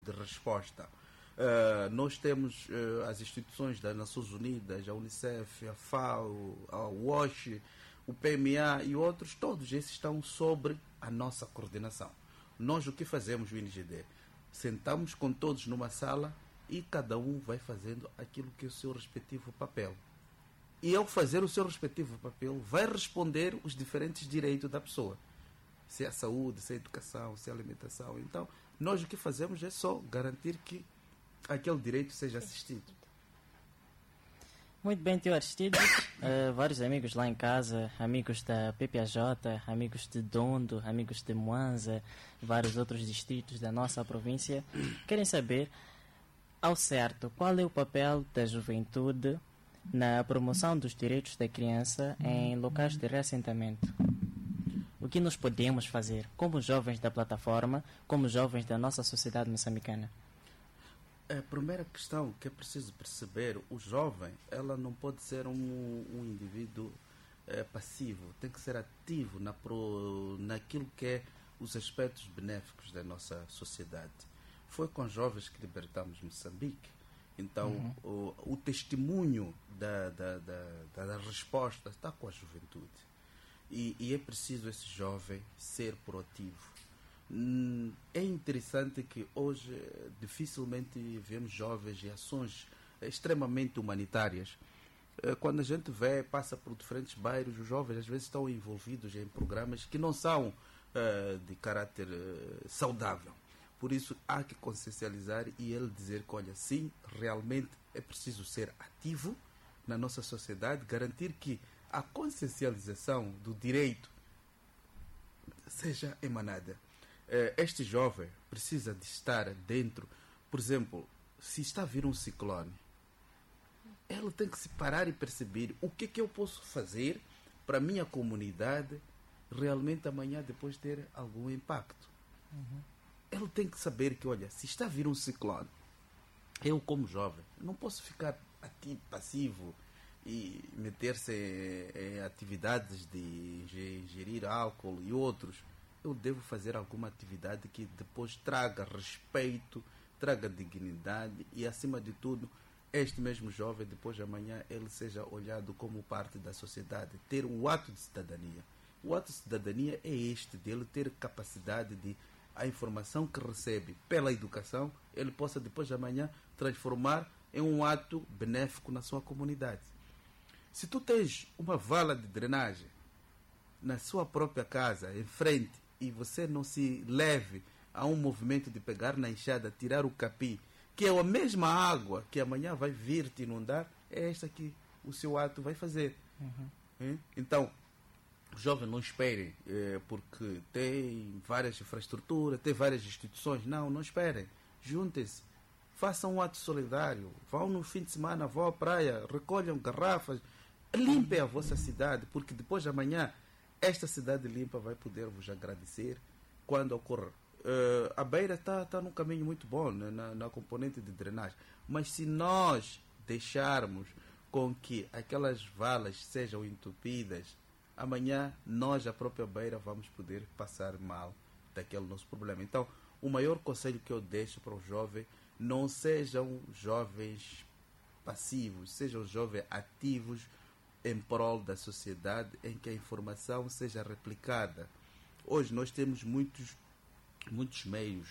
de resposta. Nós temos as instituições das Nações Unidas, a Unicef, a FAO, a WASH, o PMA e outros, todos esses estão sobre a nossa coordenação. Nós o que fazemos no INGD? Sentamos com todos numa sala e cada um vai fazendo aquilo que é o seu respectivo papel. E ao fazer o seu respectivo papel, vai responder os diferentes direitos da pessoa. Se é a saúde, se é a educação, se é a alimentação. Então, nós o que fazemos é só garantir que aquele direito seja assistido. Muito bem, tio Aristides. Vários amigos lá em casa, amigos da PPAJ, amigos de Dondo, amigos de Mwanza, vários outros distritos da nossa província, querem saber, ao certo, qual é o papel da juventude na promoção dos direitos da criança em locais de reassentamento. O que nós podemos fazer como jovens da plataforma, como jovens da nossa sociedade moçambicana? A primeira questão que é preciso perceber, o jovem, ela não pode ser um indivíduo passivo, tem que ser ativo naquilo que é os aspectos benéficos da nossa sociedade. Foi com jovens que libertamos Moçambique. Então, o testemunho da resposta está com a juventude. E é preciso esse jovem ser proativo. É interessante que hoje dificilmente vemos jovens em ações extremamente humanitárias. Quando a gente passa por diferentes bairros, os jovens às vezes estão envolvidos em programas que não são de caráter saudável. Por isso há que consciencializar e ele dizer que, olha, sim, realmente é preciso ser ativo na nossa sociedade, garantir que a consciencialização do direito seja emanada. Este jovem precisa de estar dentro, por exemplo, se está a vir um ciclone, ele tem que se parar e perceber o que é que eu posso fazer para a minha comunidade realmente amanhã depois ter algum impacto. Ele tem que saber que, olha, se está a vir um ciclone, eu como jovem não posso ficar ativo, passivo e meter-se em atividades de ingerir álcool e outros. Eu devo fazer alguma atividade que depois traga respeito, traga dignidade e, acima de tudo, este mesmo jovem, depois de amanhã, ele seja olhado como parte da sociedade, ter o ato de cidadania. O ato de cidadania é este, dele ter capacidade de a informação que recebe pela educação, ele possa depois de amanhã transformar em um ato benéfico na sua comunidade. Se tu tens uma vala de drenagem na sua própria casa, em frente, e você não se leve a um movimento de pegar na enxada, tirar o capim, que é a mesma água que amanhã vai vir te inundar, é esta que o seu ato vai fazer. Então, os jovens não esperem, porque tem várias infraestruturas, tem várias instituições. Não esperem. Juntem-se. Façam um ato solidário. Vão no fim de semana, vão à praia, recolham garrafas. Limpem a vossa cidade, porque depois de amanhã, esta cidade limpa vai poder vos agradecer quando ocorrer. A beira está num caminho muito bom, né, na componente de drenagem. Mas se nós deixarmos com que aquelas valas sejam entupidas, amanhã nós, a própria beira, vamos poder passar mal daquele nosso problema. Então, o maior conselho que eu deixo para os jovens, não sejam jovens passivos, sejam jovens ativos em prol da sociedade, em que a informação seja replicada. Hoje nós temos muitos meios,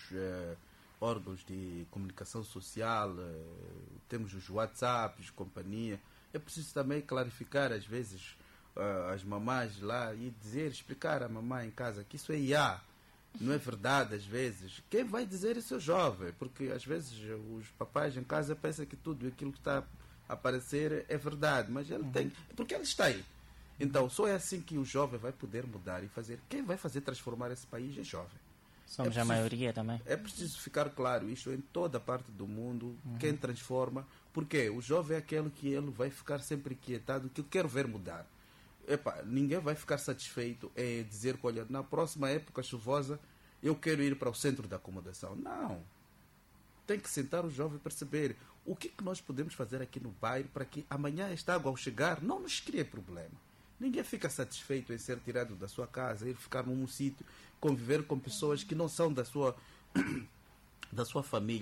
órgãos de comunicação social, temos os WhatsApps, companhia. É preciso também clarificar, às vezes, as mamás lá e explicar à mamãe em casa que isso é IA, não é verdade. Às vezes, quem vai dizer isso é o jovem, porque às vezes os papais em casa pensam que tudo aquilo que está a aparecer é verdade, mas ele tem, porque ele está aí. Então, só é assim que o jovem vai poder mudar e fazer. Quem vai fazer transformar esse país é jovem. Somos a maioria também. É preciso ficar claro isto em toda parte do mundo. Quem transforma, porque o jovem é aquele que ele vai ficar sempre inquietado, que eu quero ver mudar. Ninguém vai ficar satisfeito em dizer que, olha, na próxima época chuvosa eu quero ir para o centro da acomodação. Não. Tem que sentar o jovem e perceber o que nós podemos fazer aqui no bairro para que amanhã esta água, ao chegar, não nos crie problema. Ninguém fica satisfeito em ser tirado da sua casa, ir ficar num sítio, conviver com pessoas que não são da sua família.